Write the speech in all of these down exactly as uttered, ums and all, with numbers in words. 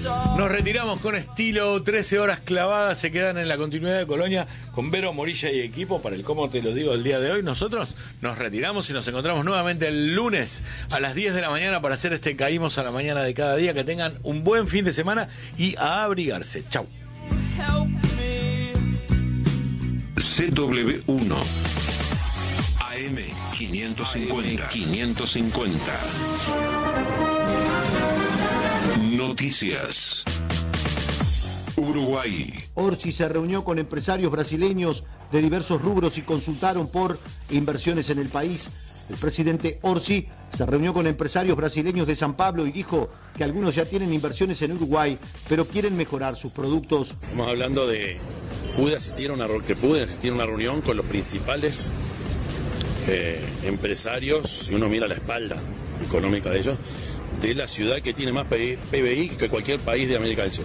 Nos retiramos con estilo, trece horas clavadas se quedan en la continuidad de Colonia con Vero Morilla y equipo para el Cómo Te Lo Digo el día de hoy. Nosotros nos retiramos y nos encontramos nuevamente el lunes a las diez de la mañana para hacer este Caímos a la Mañana de cada día. Que tengan un buen fin de semana y a abrigarse. Chau. C W uno A M quinientos cincuenta quinientos cincuenta Noticias. Uruguay. Orsi se reunió con empresarios brasileños de diversos rubros y consultaron por inversiones en el país. El presidente Orsi se reunió con empresarios brasileños de San Pablo y dijo que algunos ya tienen inversiones en Uruguay, pero quieren mejorar sus productos. Estamos hablando de pude asistir a una, que pude asistir a una reunión con los principales eh, empresarios, y uno mira la espalda económica de ellos, de la ciudad que tiene más P B I que cualquier país de América del Sur.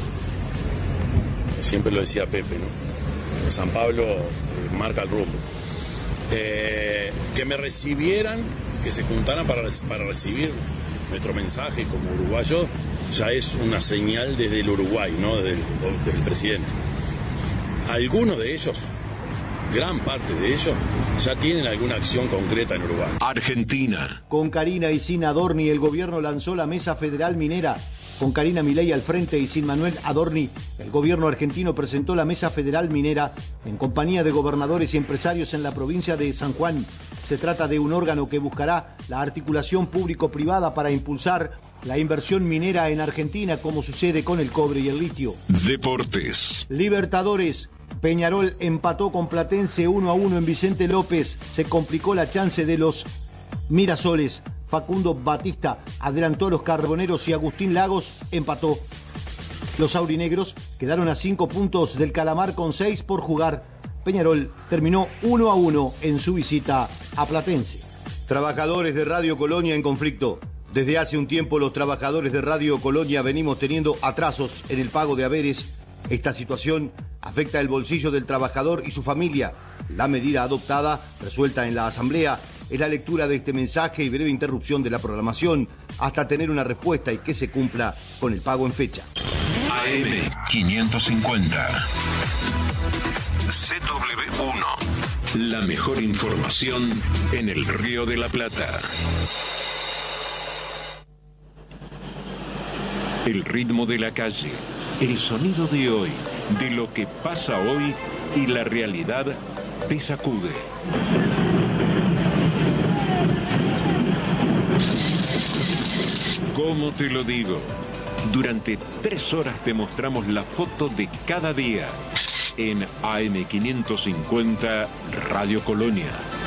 Siempre lo decía Pepe, ¿no? San Pablo eh, marca el rumbo. Eh, que me recibieran, que se juntaran para, para recibir nuestro mensaje como uruguayo, ya es una señal desde el Uruguay, ¿no? Desde el, desde el presidente. Algunos de ellos, gran parte de ellos, ya tienen alguna acción concreta en Uruguay. Argentina. Con Karina y sin Adorni, el gobierno lanzó la Mesa Federal Minera. Con Karina Milei al frente y sin Manuel Adorni, el gobierno argentino presentó la Mesa Federal Minera en compañía de gobernadores y empresarios en la provincia de San Juan. Se trata de un órgano que buscará la articulación público-privada para impulsar la inversión minera en Argentina, como sucede con el cobre y el litio. Deportes. Libertadores. Peñarol empató con Platense uno a uno en Vicente López. Se complicó la chance de los Mirasoles. Facundo Batista adelantó a los Carboneros y Agustín Lagos empató. Los aurinegros quedaron a cinco puntos del Calamar con seis por jugar. Peñarol terminó uno a uno en su visita a Platense. Trabajadores de Radio Colonia en conflicto. Desde hace un tiempo los trabajadores de Radio Colonia venimos teniendo atrasos en el pago de haberes. Esta situación afecta el bolsillo del trabajador y su familia. La medida adoptada, resuelta en la Asamblea, es la lectura de este mensaje y breve interrupción de la programación hasta tener una respuesta y que se cumpla con el pago en fecha. A M quinientos cincuenta C W uno La mejor información en el Río de la Plata. El ritmo de la calle, el sonido de hoy, de lo que pasa hoy y la realidad te sacude. ¿Cómo te lo digo? Durante tres horas te mostramos la foto de cada día en A M quinientos cincuenta Radio Colonia.